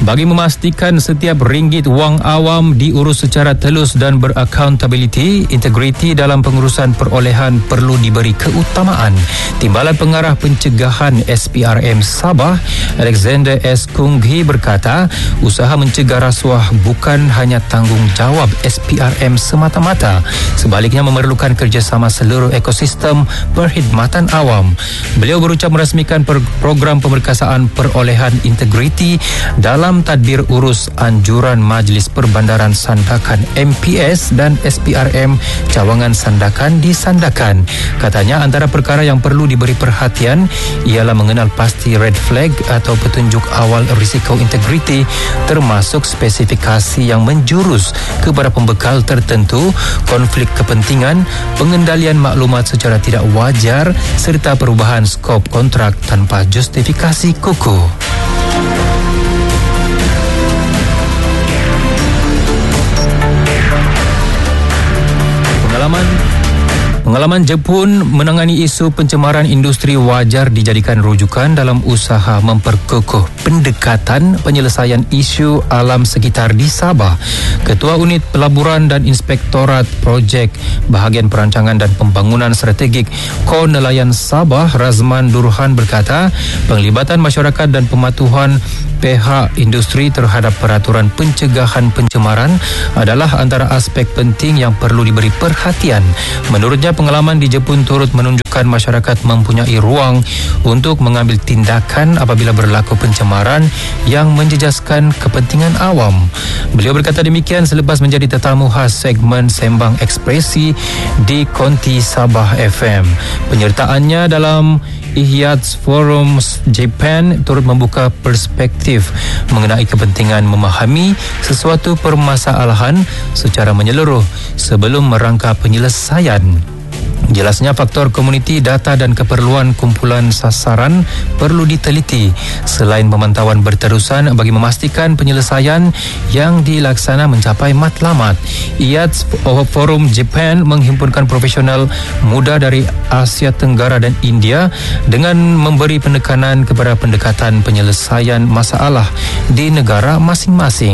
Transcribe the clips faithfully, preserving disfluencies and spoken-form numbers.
Bagi memastikan setiap ringgit wang awam diurus secara telus dan beraccountability, integriti dalam pengurusan perolehan perlu diberi keutamaan. Timbalan Pengarah Pencegahan S P R M Sabah, Alexander S. Kunghi berkata, usaha mencegah rasuah bukan hanya tanggungjawab S P R M semata-mata, sebaliknya memerlukan kerjasama seluruh ekosistem perkhidmatan awam. Beliau berucap merasmikan per- program pemerkasaan perolehan integriti dalam tadbir urus anjuran Majlis Perbandaran Sandakan M P S dan S P R M Cawangan Sandakan di Sandakan. Katanya antara perkara yang perlu diberi perhatian ialah mengenal pasti red flag atau petunjuk awal risiko integriti, termasuk spesifikasi yang menjurus kepada pembekal tertentu, konflik kepentingan, pengendalian maklumat secara tidak wajar serta perubahan skop kontrak tanpa justifikasi kukuh. Pengalaman Pengalaman Jepun menangani isu pencemaran industri wajar dijadikan rujukan dalam usaha memperkukuh pendekatan penyelesaian isu alam sekitar di Sabah. Ketua Unit Pelaburan dan Inspektorat Projek Bahagian Perancangan dan Pembangunan Strategik Ko Nelayan Sabah, Razman Durhan berkata, penglibatan masyarakat dan pematuhan pihak industri terhadap peraturan pencegahan pencemaran adalah antara aspek penting yang perlu diberi perhatian. Menurutnya, pengalaman di Jepun turut menunjukkan masyarakat mempunyai ruang untuk mengambil tindakan apabila berlaku pencemaran yang menjejaskan kepentingan awam. Beliau berkata demikian selepas menjadi tetamu khas segmen Sembang Ekspresi di Konti Sabah F M. Penyertaannya dalam Ihyats Forum Japan turut membuka perspektif mengenai kepentingan memahami sesuatu permasalahan secara menyeluruh sebelum merangka penyelesaian. Jelasnya faktor komuniti, data dan keperluan kumpulan sasaran perlu diteliti selain pemantauan berterusan bagi memastikan penyelesaian yang dilaksana mencapai matlamat. Ihyats Forum Japan menghimpunkan profesional muda dari Asia Tenggara dan India dengan memberi penekanan kepada pendekatan penyelesaian masalah di negara masing-masing.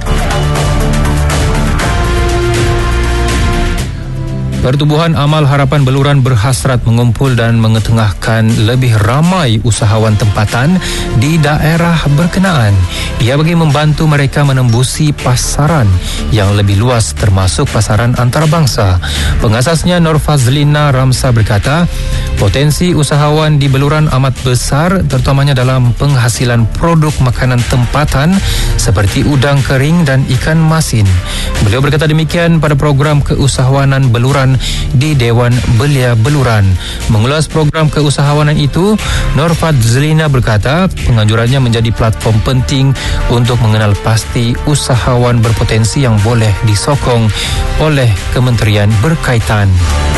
Pertubuhan Amal Harapan Beluran berhasrat mengumpul dan mengetengahkan lebih ramai usahawan tempatan di daerah berkenaan. Ia bagi membantu mereka menembusi pasaran yang lebih luas termasuk pasaran antarabangsa. Pengasasnya Nur Fazlina Ramsa berkata, potensi usahawan di Beluran amat besar terutamanya dalam penghasilan produk makanan tempatan seperti udang kering dan ikan masin. Beliau berkata demikian pada program keusahawanan Beluran di Dewan Belia Beluran. Mengulas program keusahawanan itu, Nur Fadzlina berkata penganjurannya menjadi platform penting untuk mengenal pasti usahawan berpotensi yang boleh disokong oleh kementerian berkaitan.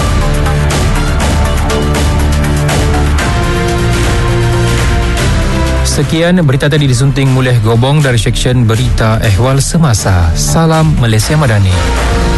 Sekian berita tadi disunting mulih Gobong dari Seksyen Berita Ehwal Semasa. Salam Malaysia Madani.